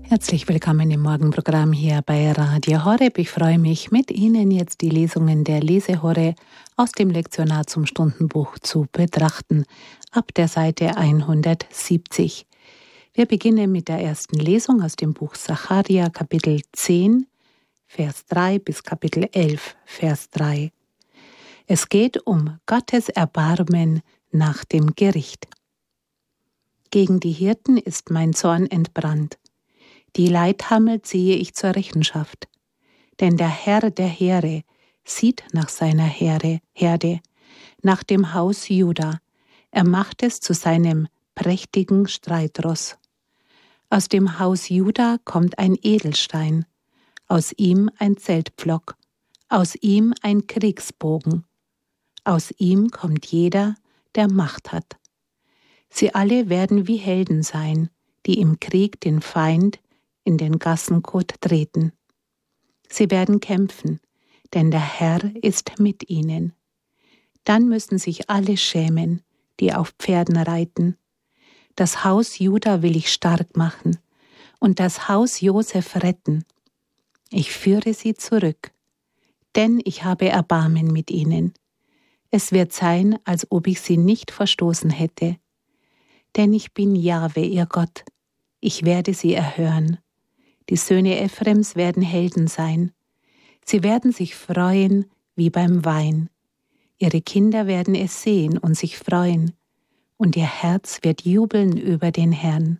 Herzlich willkommen im Morgenprogramm hier bei Radio Horeb. Ich freue mich, mit Ihnen jetzt die Lesungen der Lesehore aus dem Lektionar zum Stundenbuch zu betrachten, ab der Seite 170. Wir beginnen mit der ersten Lesung aus dem Buch Sacharja, Kapitel 10, Vers 3 bis Kapitel 11, Vers 3. Es geht um Gottes Erbarmen nach dem Gericht. Gegen die Hirten ist mein Zorn entbrannt. Die Leithammel ziehe ich zur Rechenschaft. Denn der Herr der Heere sieht nach seiner Herde, nach dem Haus Juda. Er macht es zu seinem prächtigen Streitross. Aus dem Haus Juda kommt ein Edelstein, aus ihm ein Zeltpflock, aus ihm ein Kriegsbogen. Aus ihm kommt jeder, der Macht hat. Sie alle werden wie Helden sein, die im Krieg den Feind in den Gassenkot treten. Sie werden kämpfen, denn der Herr ist mit ihnen. Dann müssen sich alle schämen, die auf Pferden reiten. Das Haus Juda will ich stark machen und das Haus Josef retten. Ich führe sie zurück, denn ich habe Erbarmen mit ihnen. Es wird sein, als ob ich sie nicht verstoßen hätte. Denn ich bin Jahwe, ihr Gott. Ich werde sie erhören. Die Söhne Ephraims werden Helden sein. Sie werden sich freuen wie beim Wein. Ihre Kinder werden es sehen und sich freuen, und ihr Herz wird jubeln über den Herrn.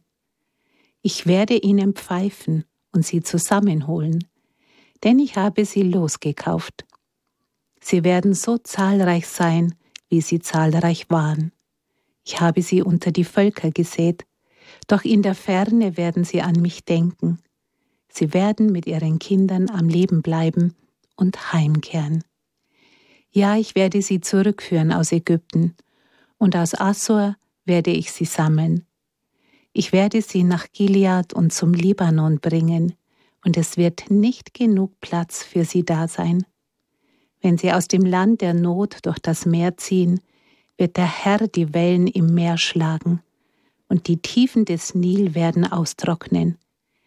Ich werde ihnen pfeifen und sie zusammenholen, denn ich habe sie losgekauft. Sie werden so zahlreich sein, wie sie zahlreich waren. Ich habe sie unter die Völker gesät, doch in der Ferne werden sie an mich denken. Sie werden mit ihren Kindern am Leben bleiben und heimkehren. Ja, ich werde sie zurückführen aus Ägypten, und aus Assur werde ich sie sammeln. Ich werde sie nach Gilead und zum Libanon bringen, und es wird nicht genug Platz für sie da sein. Wenn sie aus dem Land der Not durch das Meer ziehen, wird der Herr die Wellen im Meer schlagen, und die Tiefen des Nil werden austrocknen.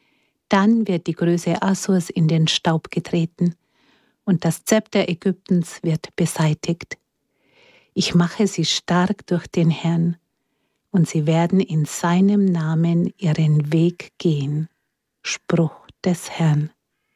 Dann wird die Größe Assurs in den Staub getreten, und das Zepter Ägyptens wird beseitigt. Ich mache sie stark durch den Herrn, und sie werden in seinem Namen ihren Weg gehen. Spruch des Herrn.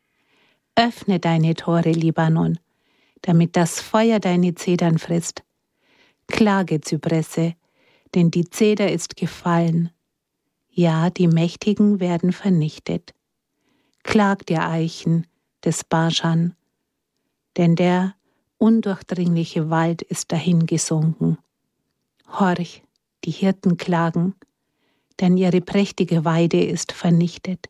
Öffne deine Tore, Libanon, damit das Feuer deine Zedern frisst. Klage, Zypresse, denn die Zeder ist gefallen. Ja, die Mächtigen werden vernichtet. Klagt, ihr Eichen des Baschan, denn der undurchdringliche Wald ist dahingesunken. Horch, die Hirten klagen, denn ihre prächtige Weide ist vernichtet.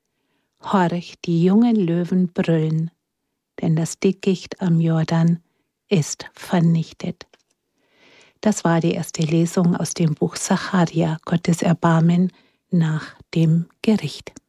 Horch, die jungen Löwen brüllen, denn das Dickicht am Jordan ist vernichtet. Das war die erste Lesung aus dem Buch Sacharja, Gottes Erbarmen nach dem Gericht.